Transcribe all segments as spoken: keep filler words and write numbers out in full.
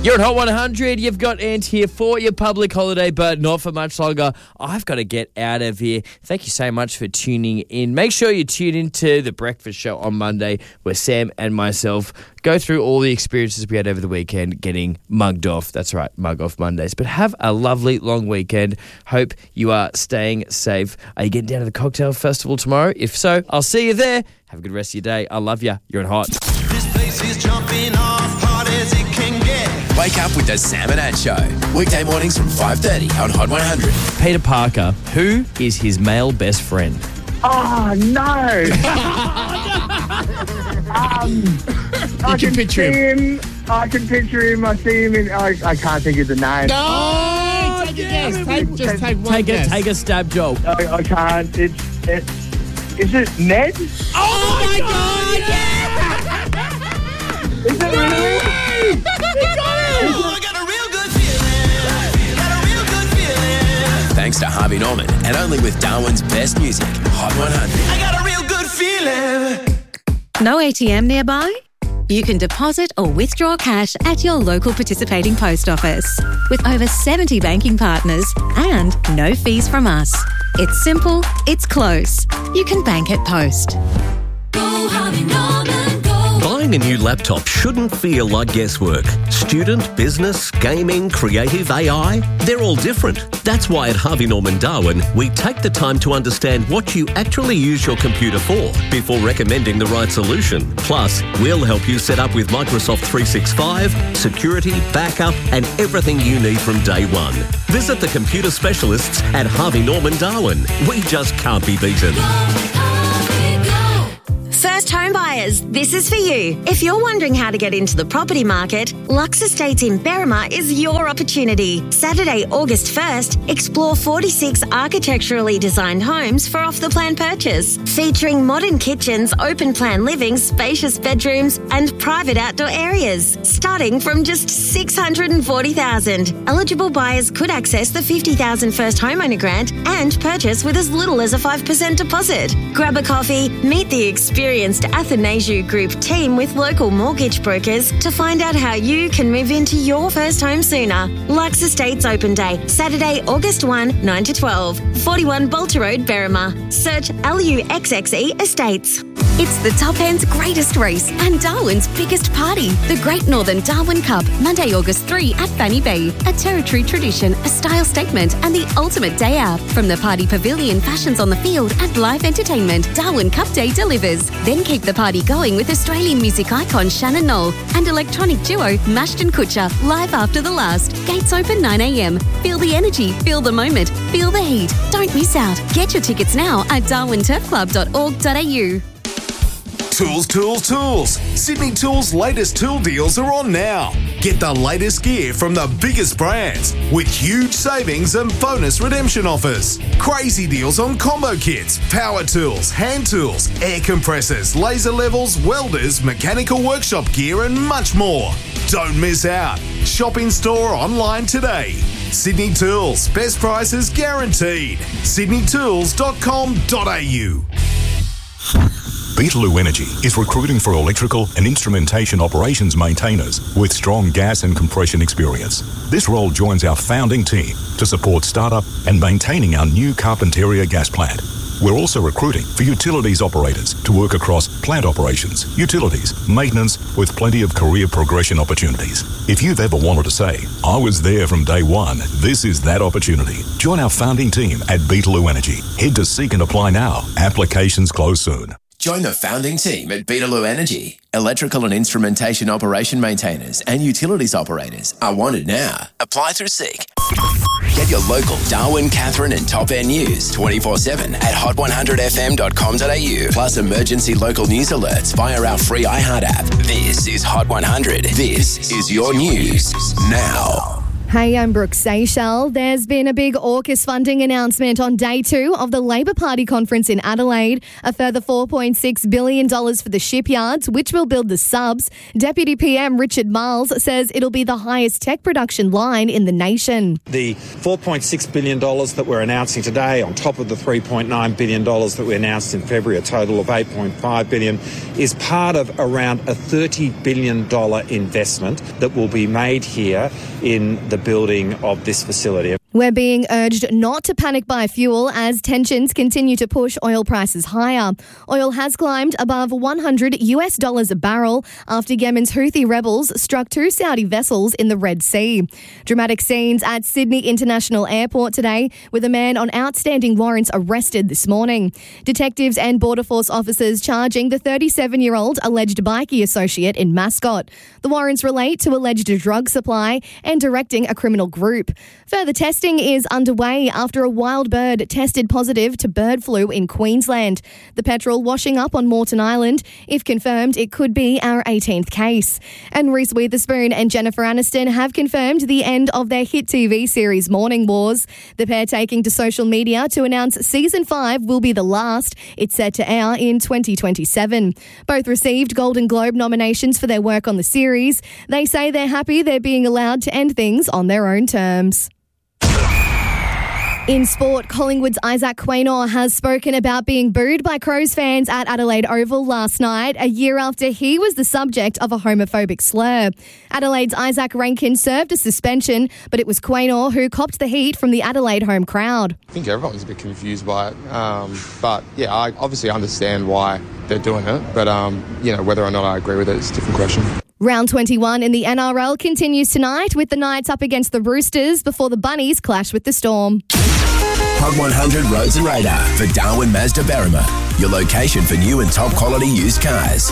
You're at Hot one hundred. You've got Ant here for your public holiday, but not for much longer. I've got to get out of here. Thank you so much for tuning in. Make sure you tune into The Breakfast Show on Monday, where Sam and myself go through all the experiences we had over the weekend getting mugged off. That's right, mug off Mondays. But have a lovely long weekend. Hope you are staying safe. Are you getting down to the cocktail festival tomorrow? If so, I'll see you there. Have a good rest of your day. I love you. You're in Hot. This place is jumping off hard as it can get. Wake up with the Sam and Ant Show. Weekday mornings from five thirty on Hot one hundred. Peter Parker, who is his male best friend? Oh, no. um, I can can picture see him. I can picture him. I see him in... I, I can't think of the name. Oh, take a guess. Take, just take one Take a, guess. take a stab job. I, I can't. It's... it's is it Ned? Oh, my God, Is it really? Oh, I got a real good feeling. Got a real good feeling. Thanks to Harvey Norman and only with Darwin's best music, Hot one hundred. I got a real good feeling. No A T M nearby? You can deposit or withdraw cash at your local participating post office. With over seventy banking partners and no fees from us. It's simple, it's close. You can bank at Post. Go Harvey Norman, go. Buying a new laptop shouldn't feel like guesswork. Student, business, gaming, creative, A I, they're all different. That's why at Harvey Norman Darwin, we take the time to understand what you actually use your computer for before recommending the right solution. Plus, we'll help you set up with Microsoft three sixty-five, security, backup, and everything you need from day one. Visit the computer specialists at Harvey Norman Darwin. We just can't be beaten. First home buyers, this is for you. If you're wondering how to get into the property market, Lux Estates in Berrima is your opportunity. Saturday, August first, explore forty-six architecturally designed homes for off-the-plan purchase, featuring modern kitchens, open-plan living, spacious bedrooms, and private outdoor areas, starting from just six hundred forty thousand dollars. Eligible buyers could access the fifty thousand dollars first homeowner grant and purchase with as little as a five percent deposit. Grab a coffee, meet the experienced Athanasiu Group team with local mortgage brokers to find out how you can move into your first home sooner. Lux Estates Open Day, Saturday, August first, nine to twelve, forty-one Bolter Road, Berrima. Search L U X X E Estates. It's the Top End's greatest race and Darwin's biggest party, the Great Northern Darwin Cup, Monday, August third at Fanny Bay. A territory tradition, a style statement, and the ultimate day out. From the party pavilion, fashions on the field, and live entertainment, Darwin Cup Day delivers. Then keep the party going with Australian music icon Shannon Knoll and electronic duo Mashton Kutcher live after the last. Gates open nine a.m. Feel the energy, feel the moment, feel the heat. Don't miss out. Get your tickets now at darwin turf club dot org dot a u. Tools, tools, tools. Sydney Tools' latest tool deals are on now. Get the latest gear from the biggest brands with huge savings and bonus redemption offers. Crazy deals on combo kits, power tools, hand tools, air compressors, laser levels, welders, mechanical workshop gear and much more. Don't miss out. Shop in store or online today. Sydney Tools, best prices guaranteed. sydney tools dot com dot a u. Beetaloo Energy is recruiting for electrical and instrumentation operations maintainers with strong gas and compression experience. This role joins our founding team to support startup and maintaining our new Carpentaria gas plant. We're also recruiting for utilities operators to work across plant operations, utilities, maintenance, with plenty of career progression opportunities. If you've ever wanted to say, I was there from day one, this is that opportunity. Join our founding team at Beetaloo Energy. Head to Seek and Apply now. Applications close soon. Join the founding team at Beetaloo Energy. Electrical and instrumentation operation maintainers and utilities operators are wanted now. Apply through Seek. Get your local Darwin, Catherine and Top End news twenty-four seven at hot one hundred f m dot com dot a u. Plus emergency local news alerts via our free iHeart app. This is Hot one hundred. This is your news now. Hey, I'm Brooke Seychelles. There's been a big AUKUS funding announcement on day two of the Labor Party conference in Adelaide. A further four point six billion dollars for the shipyards, which will build the subs. Deputy P M Richard Marles says it'll be the highest tech production line in the nation. The four point six billion dollars that we're announcing today, on top of the three point nine billion dollars that we announced in February, a total of eight point five billion dollars, is part of around a thirty billion dollars investment that will be made here in the building of this facility. We're being urged not to panic buy fuel as tensions continue to push oil prices higher. Oil has climbed above one hundred US dollars a barrel after Yemen's Houthi rebels struck two Saudi vessels in the Red Sea. Dramatic scenes at Sydney International Airport today, with a man on outstanding warrants arrested this morning. Detectives and Border Force officers charging the thirty-seven-year-old alleged bikie associate in Mascot. The warrants relate to alleged drug supply and directing a criminal group. Further testing is underway after a wild bird tested positive to bird flu in Queensland. The petrel washing up on Moreton Island. If confirmed, it could be our eighteenth case. And Reese Witherspoon and Jennifer Aniston have confirmed the end of their hit T V series Morning Wars. The pair taking to social media to announce season five will be the last. It's set to air in twenty twenty-seven. Both received Golden Globe nominations for their work on the series. They say they're happy they're being allowed to end things on their own terms. In sport, Collingwood's Isaac Quaynor has spoken about being booed by Crows fans at Adelaide Oval last night, a year after he was the subject of a homophobic slur. Adelaide's Isaac Rankin served a suspension, but it was Quaynor who copped the heat from the Adelaide home crowd. I think everyone's a bit confused by it, um, but yeah, I obviously understand why they're doing it, but um, you know, whether or not I agree with it is a different question. Round twenty-one in the N R L continues tonight with the Knights up against the Roosters before the Bunnies clash with the Storm. Hot one hundred Roads and Radar for Darwin Mazda Berrima, your location for new and top quality used cars.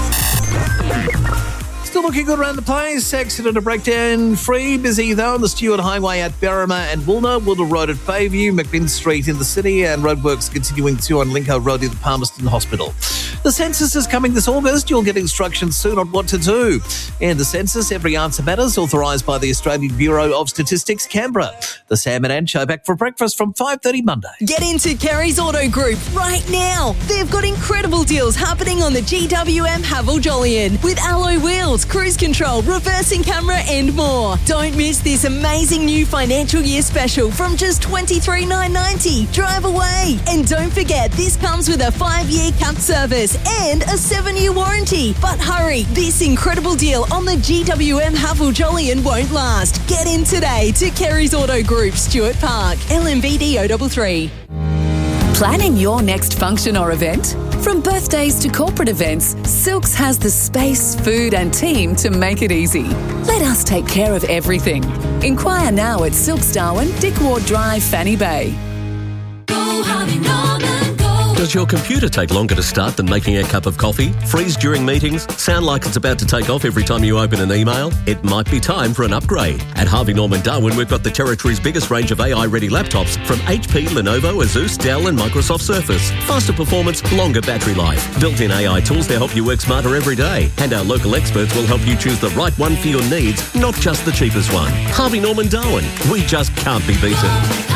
Still looking good around the place. Accident to breakdown free. Busy though on the Stewart Highway at Berrima and Woolner, Wilder Road at Bayview, McMinn Street in the city, and roadworks continuing too on Linko Road in the Palmerston Hospital. The census is coming this August. You'll get instructions soon on what to do. And the census, Every Answer Matters, authorised by the Australian Bureau of Statistics, Canberra. The Sam and Ann Show back for breakfast from five thirty Monday. Get into Kerry's Auto Group right now. They've got incredible deals happening on the G W M Haval Jolyon with alloy wheels, cruise control, reversing camera and more. Don't miss this amazing new financial year special from just twenty-three thousand nine hundred ninety dollars. Drive away. And don't forget, this comes with a five-year capped service and a seven-year warranty. But hurry, this incredible deal on the G W M Haval Jolyon won't last. Get in today to Kerry's Auto Group, Stuart Park, L M V D O three three. Planning your next function or event? From birthdays to corporate events, Silks has the space, food and team to make it easy. Let us take care of everything. Inquire now at Silks Darwin, Dick Ward Drive, Fanny Bay. Go Harvey Norman, go. Does your computer take longer to start than making a cup of coffee? Freeze during meetings? Sound like it's about to take off every time you open an email? It might be time for an upgrade. At Harvey Norman Darwin, we've got the territory's biggest range of A I-ready laptops from H P, Lenovo, Asus, Dell and Microsoft Surface. Faster performance, longer battery life. Built-in A I tools to help you work smarter every day. And our local experts will help you choose the right one for your needs, not just the cheapest one. Harvey Norman Darwin. We just can't be beaten.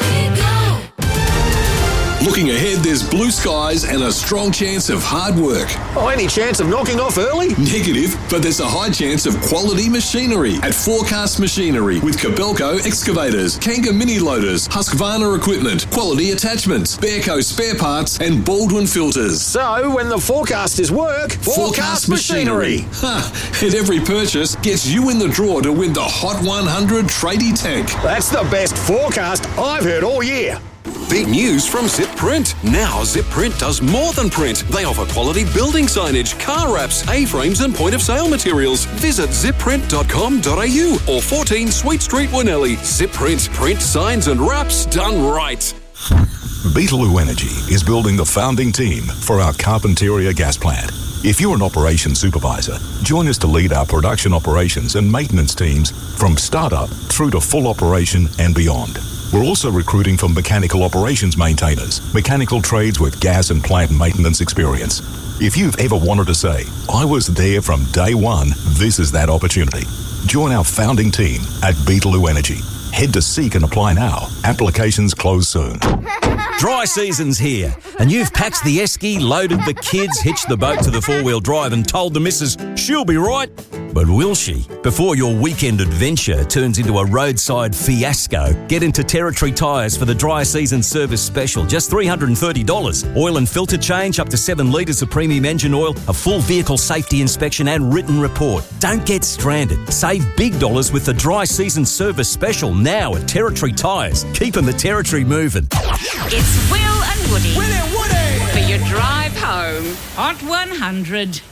Looking ahead, there's blue skies and a strong chance of hard work. Oh, any chance of knocking off early? Negative, but there's a high chance of quality machinery at Forecast Machinery with Cabelco excavators, Kanga mini loaders, Husqvarna equipment, quality attachments, Bearco spare parts and Baldwin filters. So, when the forecast is work, Forecast, Forecast Machinery. Ha! And every purchase gets you in the draw to win the Hot one hundred Tradie Tank. That's the best forecast I've heard all year. Big news from Zip Print. Now Zip Print does more than print. They offer quality building signage, car wraps, A-frames and point-of-sale materials. Visit zip print dot com dot a u or fourteen Sweet Street, Winnelly. Zip Print. Print signs and wraps done right. Beetaloo Energy is building the founding team for our Carpentaria gas plant. If you're an operations supervisor, join us to lead our production operations and maintenance teams from startup through to full operation and beyond. We're also recruiting for mechanical operations maintainers, mechanical trades with gas and plant maintenance experience. If you've ever wanted to say, I was there from day one, this is that opportunity. Join our founding team at Beetaloo Energy. Head to Seek and apply now. Applications close soon. Dry season's here, and you've packed the esky, loaded the kids, hitched the boat to the four-wheel drive and told the missus she'll be right. But will she? Before your weekend adventure turns into a roadside fiasco, get into Territory Tyres for the dry season service special. Just three hundred thirty dollars. Oil and filter change, up to seven litres of premium engine oil, a full vehicle safety inspection and written report. Don't get stranded. Save big dollars with the dry season service special now at Territory Tyres. Keeping the Territory moving. It's Will and Woody. Will and Woody! For your drive home. Hot one hundred.